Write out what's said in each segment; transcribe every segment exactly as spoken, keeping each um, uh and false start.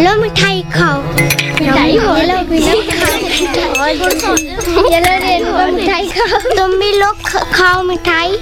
लो मिठाई खाओ। मिठाई ये लो चलो रेनबो मिठाई खाओ। तुम भी लोग खाओ मिठाई।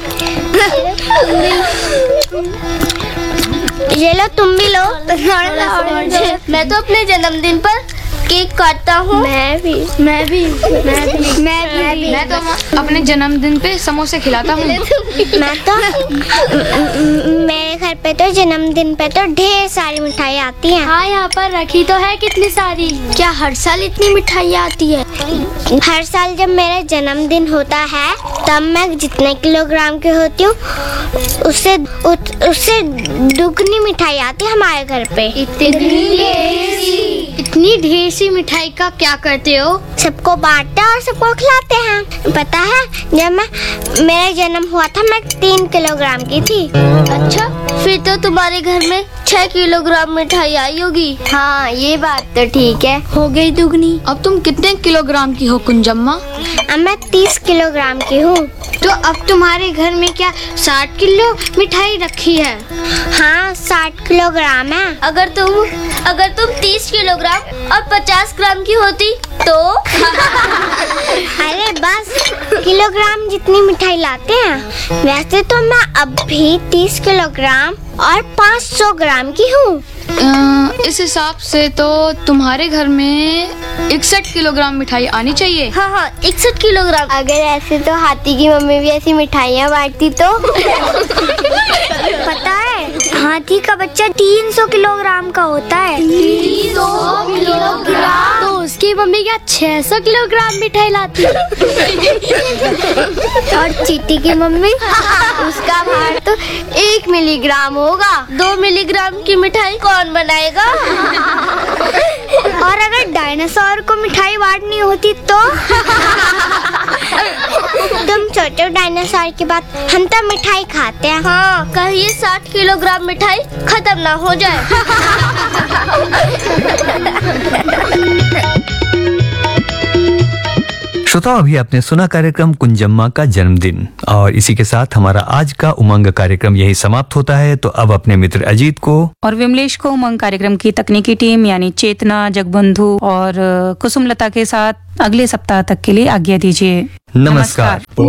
ये लो तुम भी लो। मैं तो अपने जन्मदिन पर केक काटता हूँ। मैं भी मैं भी मैं भी मैं भी मैं तो अपने जन्मदिन पे समोसे खिलाता हूँ। मैं तो मेरे घर पे तो जन्मदिन पे तो ढेर सारी मिठाई आती हैं। हाँ, यहाँ पर रखी तो है कितनी सारी। क्या हर साल इतनी मिठाई आती है? हर साल जब मेरा जन्मदिन होता है तब मैं जितने किलोग्राम की होती हूँ उससे उससे दुगनी मिठाई आती है हमारे घर पे। इतनी ढेर सी मिठाई का क्या करते हो? सबको बांटते और सबको खिलाते हैं। पता है जब मैं मेरा जन्म हुआ था मैं तीन किलोग्राम की थी। अच्छा, फिर तो तुम्हारे घर में छह किलोग्राम मिठाई आई होगी। हाँ ये बात तो ठीक है, हो गई दुगनी। अब तुम कितने किलोग्राम की हो कुंजम्मा? अब मैं तीस किलोग्राम की हूँ। तो अब तुम्हारे घर में क्या साठ किलो मिठाई रखी है? हाँ साठ किलोग्राम है। अगर तुम अगर तुम तीस किलोग्राम और पचास ग्राम की होती तो? अरे बस किलोग्राम जितनी मिठाई लाते हैं। वैसे तो मैं अब भी तीस किलोग्राम और पाँच सौ ग्राम की हूँ। इस हिसाब से तो तुम्हारे घर में इकसठ किलोग्राम मिठाई आनी चाहिए। हाँ हाँ इकसठ किलोग्राम। अगर ऐसे तो हाथी की मम्मी भी ऐसी मिठाइयाँ बांटती तो। पता है हाथी का बच्चा तीन सौ किलोग्राम का होता है। तीन सौ किलोग्राम? तो उसकी मम्मी क्या छह सौ किलोग्राम मिठाई लाती है? और चींटी की मम्मी उसका भार तो एक मिलीग्राम होगा। दो मिलीग्राम की मिठाई कौन बनाएगा? और अगर डायनासोर को मिठाई बांटनी होती तो? तुम सोचो डायनासोर की बात, हम तो मिठाई खाते हैं। हाँ, कहीं साठ किलोग्राम मिठाई खत्म ना हो जाए। श्रोताओं, अभी आपने सुना कार्यक्रम कुंजम्मा का जन्मदिन, और इसी के साथ हमारा आज का उमंग कार्यक्रम यही समाप्त होता है। तो अब अपने मित्र अजीत को और विमलेश को उमंग कार्यक्रम की तकनीकी टीम यानी चेतना, जगबंधु और कुसुमलता के साथ अगले सप्ताह तक के लिए आज्ञा दीजिए। नमस्कार।